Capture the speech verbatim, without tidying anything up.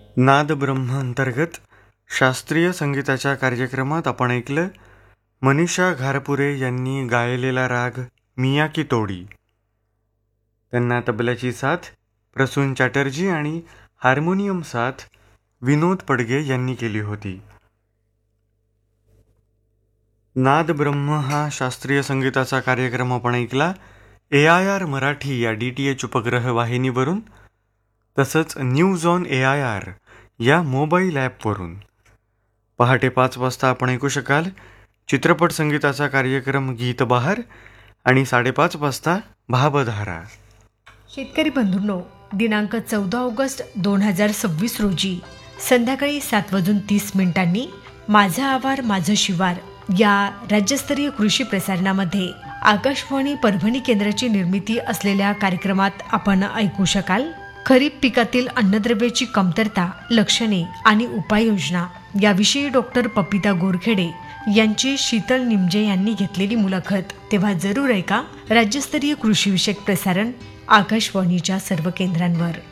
नाद ब्रह्म अंतर्गत शास्त्रीय संगीताच्या कार्यक्रमात आपण ऐकलं मनीषा घारपुरे यांनी गायलेला राग मिया की तोडी. त्यांना तबल्याची साथ प्रसून चॅटर्जी आणि हार्मोनियम साथ विनोद पडगे यांनी केली होती. नाद ब्रह्म हा शास्त्रीय संगीताचा कार्यक्रम आपण ऐकला ए आय आर मराठी या डी टी एच उपग्रह वाहिनीवरून, तसंच news on A I R या मोबाईल ॲपवरून. पहाटे पाच वाजता आपण ऐकू शकाल चित्रपट संगीताचा कार्यक्रम गीत बहार आणि साडेपाच वाजता भावधारा. शेतकरी बंधूंनो, दिनांक चौदा ऑगस्ट दोन हजार सव्वीस रोजी संध्याकाळी सात वाजून तीस मिनिटांनी माझा आवार माझं शिवार या राज्यस्तरीय कृषी प्रसारणामध्ये आकाशवाणी परभणी केंद्राची निर्मिती असलेल्या कार्यक्रमात आपण ऐकू शकाल खरीप पिकातील अन्नद्रव्याची कमतरता, लक्षणे आणि उपाययोजना याविषयी डॉक्टर पपिता गोरखेडे यांची शीतल निमजे यांनी घेतलेली मुलाखत. तेव्हा जरूर ऐका राज्यस्तरीय कृषीविषयक प्रसारण आकाशवाणीच्या सर्व केंद्रांवर.